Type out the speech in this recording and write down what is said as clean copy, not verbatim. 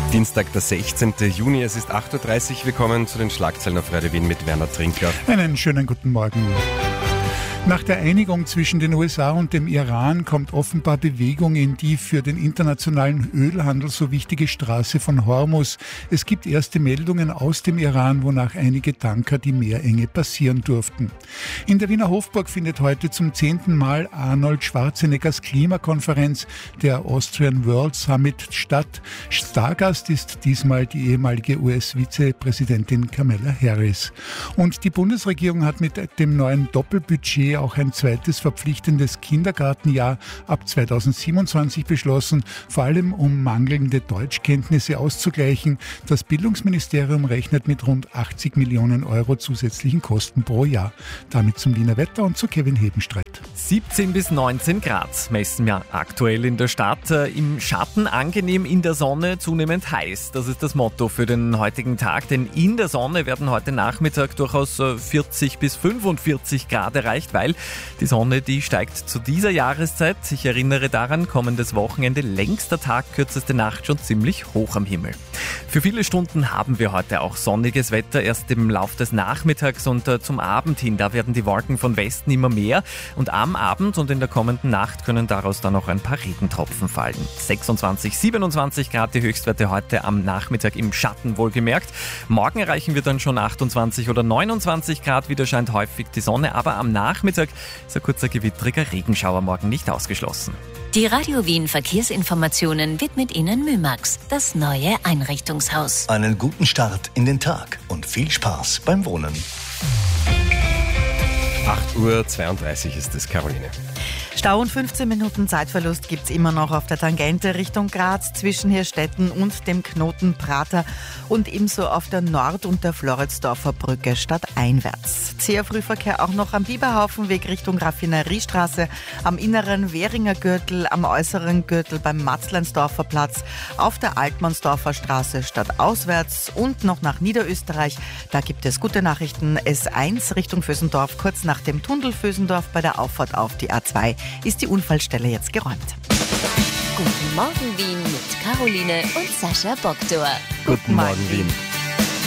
Dienstag, der 16. Juni, es ist 8.30 Uhr. Willkommen zu den Schlagzeilen auf Radio Wien mit Werner Trinker. Einen schönen guten Morgen. Nach der Einigung zwischen den USA und dem Iran kommt offenbar Bewegung in die für den internationalen Ölhandel so wichtige Straße von Hormuz. Es gibt erste Meldungen aus dem Iran, wonach einige Tanker die Meerenge passieren durften. In der Wiener Hofburg findet heute zum 10. Mal Arnold Schwarzeneggers Klimakonferenz, der Austrian World Summit, statt. Stargast ist diesmal die ehemalige US-Vizepräsidentin Kamala Harris. Und die Bundesregierung hat mit dem neuen Doppelbudget auch ein zweites verpflichtendes Kindergartenjahr ab 2027 beschlossen, vor allem um mangelnde Deutschkenntnisse auszugleichen. Das Bildungsministerium rechnet mit rund 80 Millionen Euro zusätzlichen Kosten pro Jahr. Damit zum Wiener Wetter und zu Kevin Hebenstreit. 17 bis 19 Grad messen wir aktuell in der Stadt. Im Schatten angenehm, in der Sonne zunehmend heiß. Das ist das Motto für den heutigen Tag, denn in der Sonne werden heute Nachmittag durchaus 40 bis 45 Grad erreicht, weil die Sonne, die steigt zu dieser Jahreszeit. Ich erinnere daran, kommendes Wochenende, längster Tag, kürzeste Nacht, schon ziemlich hoch am Himmel. Für viele Stunden haben wir heute auch sonniges Wetter, erst im Lauf des Nachmittags und zum Abend hin. Da werden die Wolken von Westen immer mehr und am Abend und in der kommenden Nacht können daraus dann noch ein paar Regentropfen fallen. 26, 27 Grad die Höchstwerte heute am Nachmittag im Schatten wohlgemerkt. Morgen erreichen wir dann schon 28 oder 29 Grad, wieder scheint häufig die Sonne, aber am Nachmittag ist ein kurzer gewittriger Regenschauer morgen nicht ausgeschlossen. Die Radio Wien Verkehrsinformationen widmet Ihnen Mymax, das neue Einrichtungshaus. Einen guten Start in den Tag und viel Spaß beim Wohnen. 8.32 Uhr ist es, Caroline. Stau und 15 Minuten Zeitverlust gibt's immer noch auf der Tangente Richtung Graz zwischen Hirstetten und dem Knoten Prater und ebenso auf der Nord- und der Floridsdorfer Brücke stadteinwärts. Zäher Frühverkehr auch noch am Biberhaufenweg Richtung Raffineriestraße, am inneren Währinger Gürtel, am äußeren Gürtel beim Matzleinsdorfer Platz, auf der Altmannsdorfer Straße stadtauswärts und noch nach Niederösterreich. Da gibt es gute Nachrichten. S1 Richtung Vösendorf, kurz nach dem Tunnel Vösendorf bei der Auffahrt auf die A2. Ist die Unfallstelle jetzt geräumt. Guten Morgen Wien mit Caroline und Sascha Bogdor. Guten Morgen, Wien.